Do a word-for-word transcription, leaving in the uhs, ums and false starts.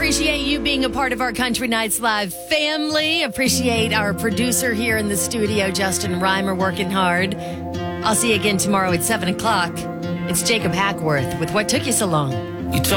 appreciate you being a part of our Country Nights Live family. Appreciate our producer here in the studio, Justin Reimer, working hard. I'll see you again tomorrow at seven o'clock. It's Jacob Hackworth with What Took You So Long. You